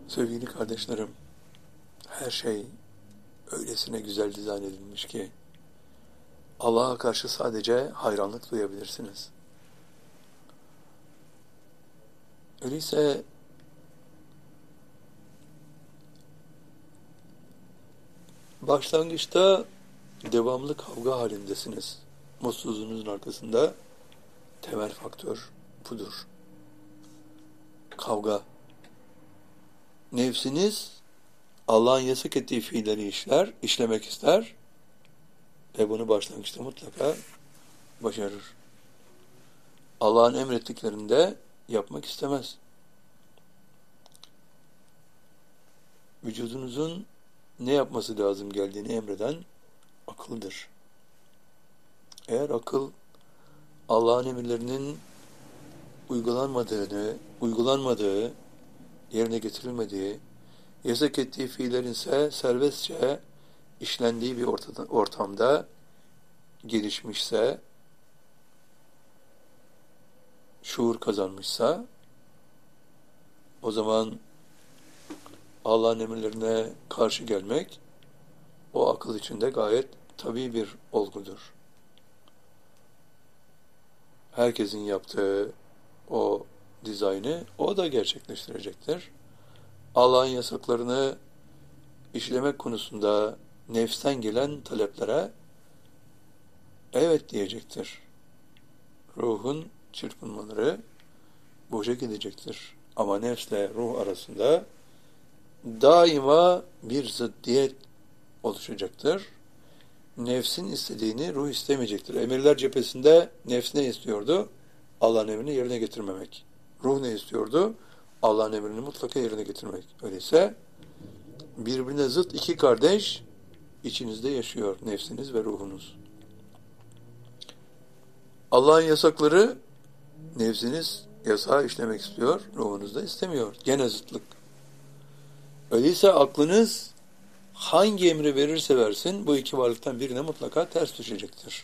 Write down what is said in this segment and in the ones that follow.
Sevgili kardeşlerim, her şey öylesine güzel dizayn edilmiş ki Allah'a karşı sadece hayranlık duyabilirsiniz. Öyleyse başlangıçta devamlı kavga halindesiniz. Mutsuzluğunuzun arkasında temel faktör budur. Kavga. Nefsiniz Allah'ın yasak ettiği fiilleri işlemek ister ve bunu başlangıçta mutlaka başarır. Allah'ın emrettiklerini de yapmak istemez. Vücudunuzun ne yapması lazım geldiğini emreden akıldır. Eğer akıl Allah'ın emirlerinin uygulanmadığı, yerine getirilmediği, yasak ettiği fiillerin ise serbestçe işlendiği bir ortamda gelişmişse, şuur kazanmışsa, o zaman Allah'ın emirlerine karşı gelmek, o akıl içinde gayet tabii bir olgudur. Herkesin yaptığı o dizaynı o da gerçekleştirecektir. Allah'ın yasaklarını işlemek konusunda nefsten gelen taleplere evet diyecektir. Ruhun çırpınmaları boşa gidecektir. Ama nefsle ruh arasında daima bir zıddiyet oluşacaktır. Nefsin istediğini ruh istemeyecektir. Emirler cephesinde nefs ne istiyordu? Allah'ın emrini yerine getirmemek. Ruh ne istiyordu? Allah'ın emrini mutlaka yerine getirmek. Öyleyse birbirine zıt iki kardeş içinizde yaşıyor, nefsiniz ve ruhunuz. Allah'ın yasakları, nefsiniz yasağı işlemek istiyor, ruhunuz da istemiyor. Gene zıtlık. Öyleyse aklınız hangi emri verirse versin, bu iki varlıktan birine mutlaka ters düşecektir.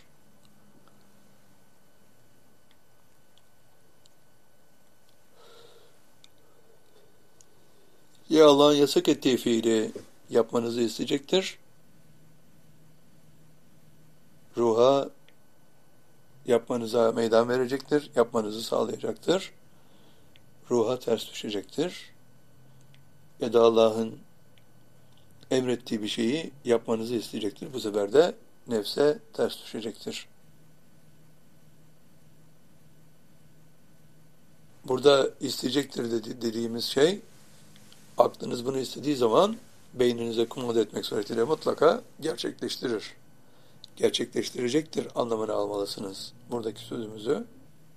Ya Allah'ın yasak ettiği fiili yapmanızı isteyecektir, ruha yapmanıza meydan verecektir, yapmanızı sağlayacaktır, ruha ters düşecektir. Ya da Allah'ın emrettiği bir şeyi yapmanızı isteyecektir. Bu sefer de nefse ters düşecektir. Burada isteyecektir dediğimiz şey, aklınız bunu istediği zaman beyninize kumanda etmek suretiyle mutlaka gerçekleştirir. Gerçekleştirecektir anlamını almalısınız buradaki sözümüzü.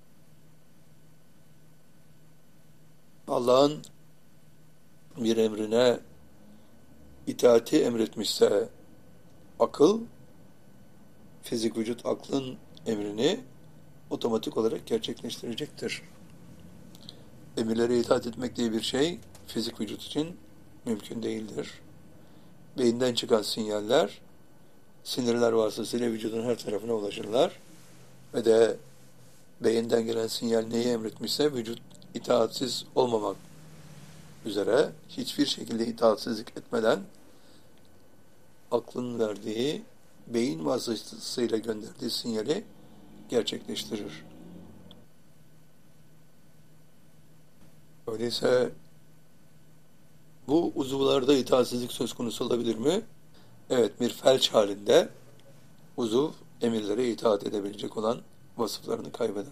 Allah'ın bir emrine itaati emretmişse akıl, fizik vücut aklın emrini otomatik olarak gerçekleştirecektir. Emirlere itaat etmek diye bir şey fizik vücut için mümkün değildir. Beyinden çıkan sinyaller, sinirler vasıtasıyla vücudun her tarafına ulaşırlar ve de beyinden gelen sinyal neyi emretmişse vücut itaatsiz olmamak üzere hiçbir şekilde itaatsizlik etmeden aklın verdiği, beyin vasıtasıyla gönderdiği sinyali gerçekleştirir. Öyleyse bu uzuvlarda itaatsizlik söz konusu olabilir mi? Evet, bir felç halinde uzuv emirlere itaat edebilecek olan vasıflarını kaybeder.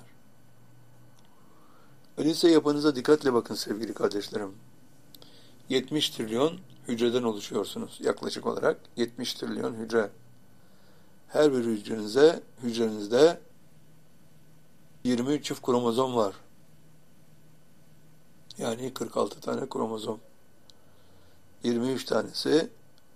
Öyleyse yapınıza dikkatle bakın sevgili kardeşlerim. 70 trilyon hücreden oluşuyorsunuz yaklaşık olarak. 70 trilyon hücre. Her bir hücrenizde 23 çift kromozom var. Yani 46 tane kromozom. 23 tanesi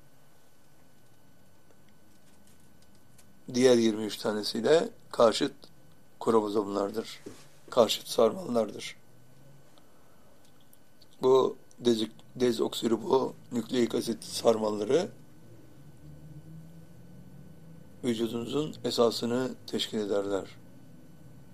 diğer 23 tanesiyle karşıt kromozomlardır. Karşıt sarmallardır. Bu dezoksiribo nükleik asit sarmalları vücudunuzun esasını teşkil ederler.